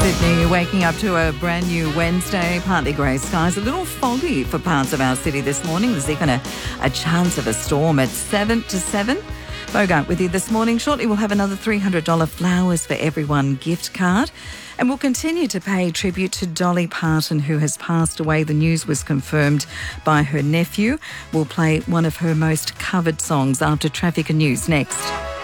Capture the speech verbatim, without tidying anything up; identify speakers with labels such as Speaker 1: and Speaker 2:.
Speaker 1: Sydney waking up to a brand new Wednesday, partly grey skies, a little foggy for parts of our city this morning. There's even a, a chance of a storm at seven to seven. Bogart with you this morning. Shortly we'll have another three hundred dollars Flowers for Everyone gift card. And we'll continue to pay tribute to Dolly Parton, who has passed away. The news was confirmed by her nephew. We'll play one of her most covered songs after Traffic and News next.